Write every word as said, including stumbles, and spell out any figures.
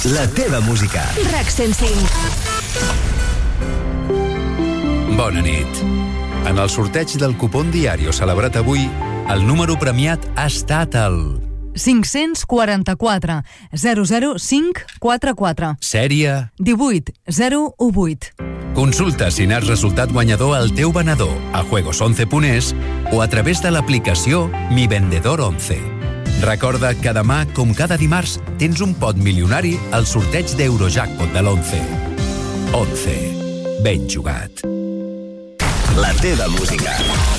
La teva música. RAC cent cinc. Bona nit. En el sorteig del cupón Diario celebrat avui, el número premiat ha estat el... cinc-cents quaranta-quatre zero zero cinc quaranta-quatre. Sèrie... divuit zero divuit. Consulta si n'has resultat guanyador al teu venedor a juegos once punt es o a través de l'aplicació Mi Vendedor once. Recorda que demà, com cada dimarts, tens un pot milionari al sorteig d'Eurojackpot de l'once. once. Ben jugat. La teva música.